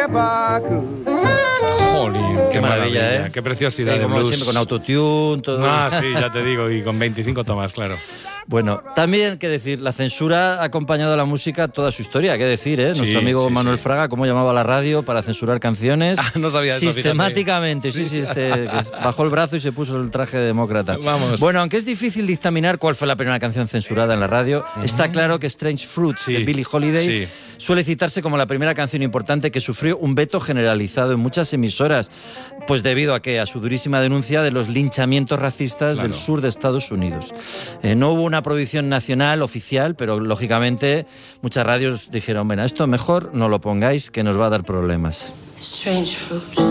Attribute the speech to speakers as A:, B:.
A: Jolín,
B: Qué maravilla, ¿eh?
A: Qué preciosidad
B: Y
A: de
B: como
A: blues.
B: siempre, con autotune, todo.
A: Ah, sí, ya te digo, y con 25 tomas, claro.
B: Bueno, también, que decir, la censura ha acompañado a la música toda su historia, qué decir, ¿eh? Nuestro amigo
A: sí,
B: Manuel
A: sí.
B: Fraga, cómo llamaba a la radio para censurar canciones.
A: No sabía eso,
B: sistemáticamente, que bajó el brazo y se puso el traje de demócrata.
A: Vamos.
B: Bueno, aunque es difícil dictaminar cuál fue la primera canción censurada en la radio, está claro que Strange Fruit, de Billie Holiday, suele citarse como la primera canción importante que sufrió un veto generalizado en muchas emisoras, pues debido a su durísima denuncia de los linchamientos racistas del sur de Estados Unidos. No hubo una prohibición nacional oficial, pero lógicamente muchas radios dijeron, bueno, esto mejor no lo pongáis, que nos va a dar problemas.
C: Strange fruit.